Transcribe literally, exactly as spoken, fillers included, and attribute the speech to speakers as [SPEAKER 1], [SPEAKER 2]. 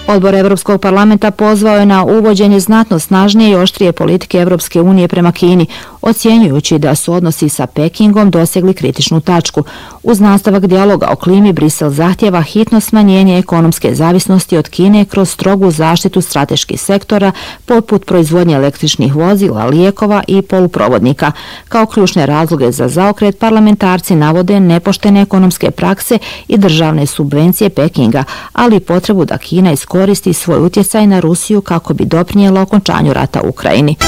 [SPEAKER 1] Odbor Evropskog parlamenta pozvao je na uvođenje znatno snažnije i oštrije politike Evropske unije prema Kini, ocjenjujući da su odnosi sa Pekingom dosegli kritičnu tačku. Uz nastavak dijaloga o klimi, Brisel zahtjeva hitno smanjenje ekonomske zavisnosti od Kine kroz strogu zaštitu strateških sektora poput proizvodnje električnih vozila, lijekova i poluprovodnika. Kao ključne razloge za zaokret parlamentarci navode nepoštene ekonomske prakse i državne subvencije Pekinga, ali i potrebu da Kina iskoristi svoj utjecaj na Rusiju kako bi doprinijela okončanju rata u Ukrajini.